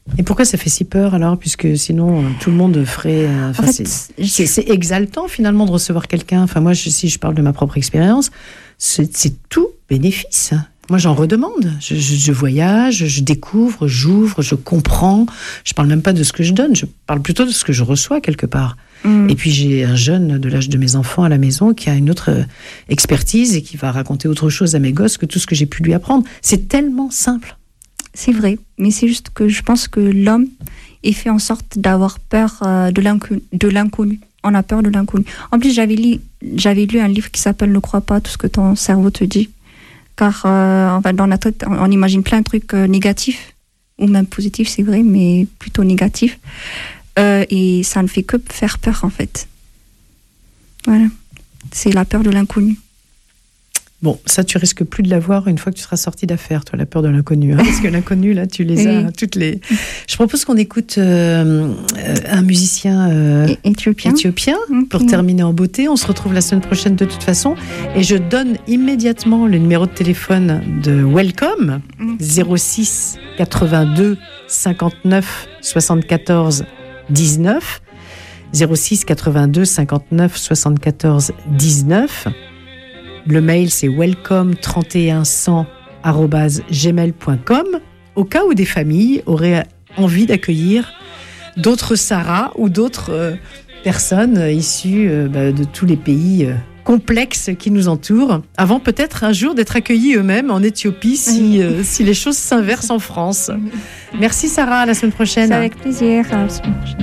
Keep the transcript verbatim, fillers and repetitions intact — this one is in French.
Et pourquoi ça fait si peur alors, puisque sinon tout le monde ferait. Euh, en fait, c'est, c'est, c'est exaltant finalement de recevoir quelqu'un. Enfin moi, je, si je parle de ma propre expérience, c'est, c'est tout bénéfice. Moi, j'en redemande. Je, je, je voyage, je découvre, j'ouvre, je comprends. Je parle même pas de ce que je donne. Je parle plutôt de ce que je reçois quelque part. Mmh. Et puis j'ai un jeune de l'âge de mes enfants à la maison qui a une autre expertise et qui va raconter autre chose à mes gosses que tout ce que j'ai pu lui apprendre. C'est tellement simple. C'est vrai, mais c'est juste que je pense que l'homme est fait en sorte d'avoir peur euh, de, l'inconnu, de l'inconnu. On a peur de l'inconnu. En plus, j'avais lu, j'avais lu un livre qui s'appelle « Ne crois pas tout ce que ton cerveau te dit ». Car euh, enfin, dans la tête, on imagine plein de trucs euh, négatifs, ou même positifs, c'est vrai, mais plutôt négatifs. Euh, et ça ne fait que faire peur, en fait. Voilà. C'est la peur de l'inconnu. Bon, ça, tu risques plus de l'avoir une fois que tu seras sorti d'affaires, toi, la peur de l'inconnu. Hein, parce que l'inconnu, là, tu les as oui. toutes les... Je propose qu'on écoute euh, un musicien euh, éthiopien, éthiopien okay. pour terminer en beauté. On se retrouve la semaine prochaine de toute façon. Et je donne immédiatement le numéro de téléphone de Welcome, zéro six quatre-vingt-deux cinquante-neuf soixante-quatorze dix-neuf. zéro six quatre-vingt-deux cinquante-neuf soixante-quatorze dix-neuf. Le mail, c'est welcome trente et un cent arobase gmail point com, au cas où des familles auraient envie d'accueillir d'autres Sarah ou d'autres euh, personnes issues euh, bah, de tous les pays euh, complexes qui nous entourent, avant peut-être un jour d'être accueillis eux-mêmes en Éthiopie si, euh, si les choses s'inversent en France. Merci Sarah, à la semaine prochaine. C'est avec plaisir, à la semaine prochaine.